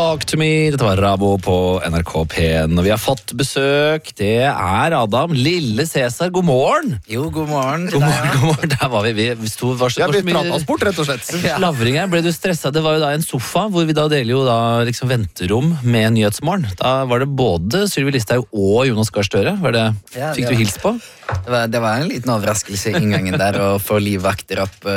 Talk to me, dette var Rabo på NRK P1, og vi har fått besøk, det Adam, Lille Cæsar, god morgen. Jo, god morgen. God morgen, der var vi sto, var så vi pratet oss bort, rett og slett. Slavring her, ble du stresset? Det var jo da en sofa, hvor vi da deler jo da liksom venterom med Nyhetsmorgen. Da var det både Sylvi Listhaug og Jonas Gahr Støre, fikk du hils på? Det var en liten overraskelse I inngangen der, å få livvakter opp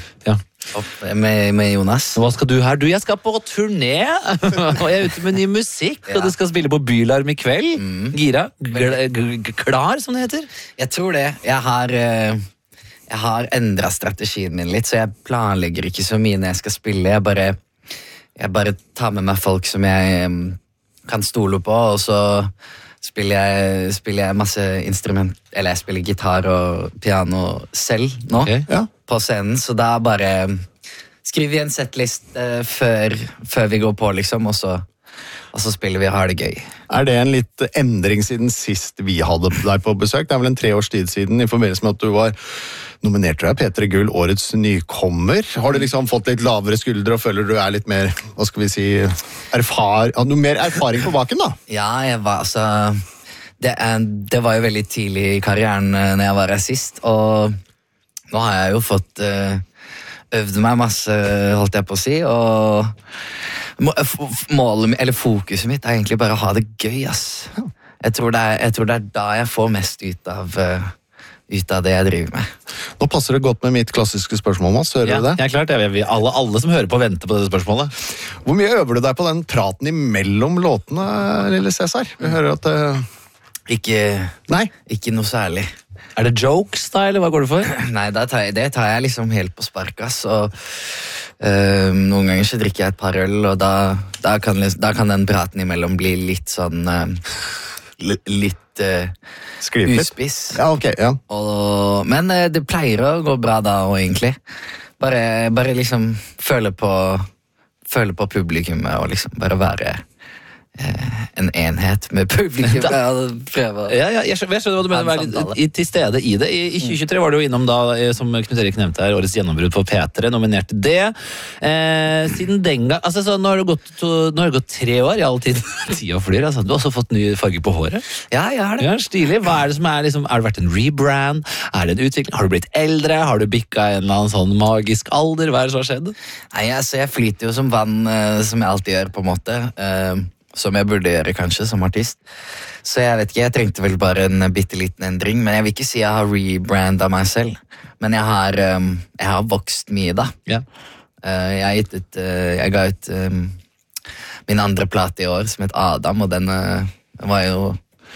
med Jonas. Hva skal du her? Jeg skal på turné, og jeg ute med ny musikk, og du skal spille på Bylarm I kveld. Gira? Klar, som det heter? Jeg tror det. Jeg har endret strategien min litt, så jeg planlegger ikke så mye når jeg skal spille. Jeg bare tar med meg folk som jeg kan stole på, og så spiller jeg masse instrument, eller jeg spiller gitar og piano selv nå, på scenen, så da bare skriver vi en setlist før vi går på, liksom, og så spiller vi og har det gøy. Det en litt endring siden sist vi hadde deg på besøk? Det vel en 3 års tid siden, I forbindelse med at du var nominert til P3 Gull, årets nykommer. Har du liksom fått litt lavere skuldre og føler du litt mer, hva skal vi si, har du mer erfaring på baken da? Ja, jeg var det var jo veldig tidlig I karrieren når jeg var her sist, og nå har jeg jo fått øvd meg masse, holdt jeg på å si, og målet, eller fokuset mitt egentlig bare å ha det gøy, ass. Jeg tror det da jeg får mest ut av det jeg driver med. Nå passer det godt med mitt klassiske spørsmål, Mats. Hører du det? Ja, klart. Alle som hører på venter på dette spørsmålet. Hvor mye øver du deg på den praten imellom låtene, Lille Cæsar? Vi hører at Ikke noe særlig. Det jokes da, eller hva går du for? Nei, det tar jeg liksom helt på spark, ass, og noen ganger så drikker jeg et par øl, og da kan den praten imellom bli litt sånn litt uspiss. Ja, ok, ja. Men det pleier å gå bra da, og egentlig. Bare liksom føle på publikummet, og liksom bare være en enhet med publikum. Jeg skjønner hva du mener, være til stede I det. I 2023 var du jo innom da, som Knut Erik nevnte her, årets gjennombrudd på P3, nominert til det. Siden den gang, altså så, nå har det gått 3 år I all tid. Tida flyr, altså. Du har også fått ny farge på håret. Ja, jeg har det. Ja, stilig. Hva det som liksom, har det vært en rebrand? Det en utvikling? Har du blitt eldre? Har du bikka en eller annen sånn magisk alder? Hva det som har skjedd? Nei, altså, jeg flyter jo som vann, som jeg alltid gjør på en måte. Som jeg burde gjøre kanskje som artist. Så jeg vet ikke, jeg trengte vel bare en bitteliten endring, men jeg vil ikke si jeg har rebrandet meg selv. Men jeg har vokst mye da. Ja. Jeg ga ut min andre plate I år som het Adam, og den var jo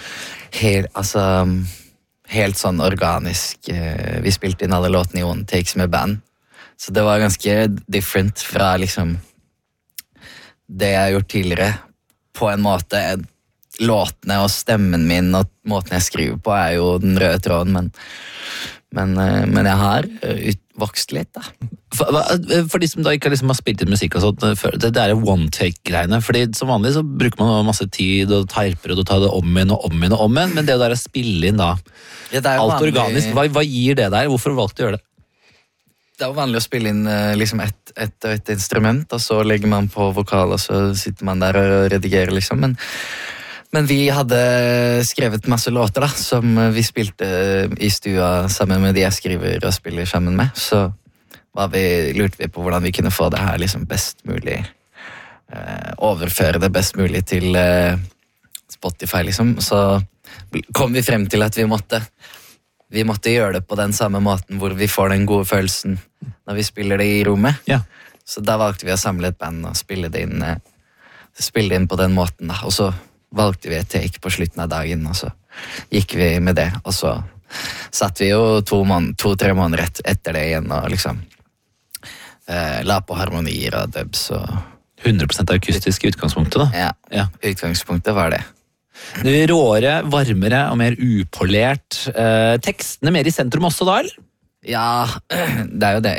helt sånn organisk. Vi spilte inn alle låtene I One Takes med band. Så det var ganske different fra liksom det jeg har gjort tidligere. På en måte, låtene og stemmen min og måten jeg skriver på jo den røde tråden, men jeg har vokst litt da. For de som da ikke liksom har spilt inn musikk og sånt, det one-take-greiene, fordi som vanlig så bruker man masse tid og terper og tar det om igjen og om igjen og om igjen, men det der å spille inn da, alt organisk, hva gir det der? Hvorfor valgte du å gjøre det? Det jo vanlig å spille inn liksom et instrument, og så legger man på vokal, og så sitter man der og redigerer, liksom. Men vi hadde skrevet masse låter, da, som vi spilte I stua sammen med de jeg skriver og spiller sammen med. Så lurte vi på hvordan vi kunne få det her liksom best mulig, overføre det best mulig til Spotify, liksom. Så kom vi frem til at vi måtte gjøre det på den samme måten hvor vi får den gode følelsen når vi spiller det I rommet. Ja. Så da valgte vi å samle et band og spille det inn på den måten da. Og så valgte vi et take på slutten av dagen, og så gikk vi med det. Og så satt vi jo 2-3 måneder etter det igjen og liksom la på harmonier og dubs. Og 100% akustisk I utgangspunktet da? Ja, utgangspunktet var det. Det råere, varmere og mer upolert. Tekstene mer I sentrum også da, eller? Ja, det jo det, ja.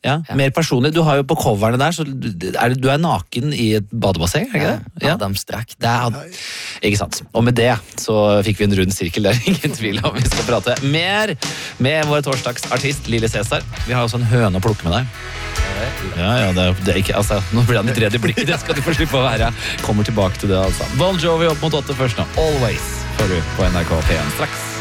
Ja, mer personlig. Du har jo på coverne der, så du er naken i et badebasseng, er ikke det? Ja, Adamsdrakt. Ikke sant. Og med det så fikk vi en rund sirkel der, ingen tvil om vi skal prate mer med vår torsdagsartist Lille Cæsar. Vi har også en høne å plukke med deg. Ja, det er ikke, altså, nå blir han i tredje blikket, det skal du få slippe å være. Kommer tilbake til det, altså. Bon Jovi opp mot 8 først nå. Always, får du på NRK P1 straks.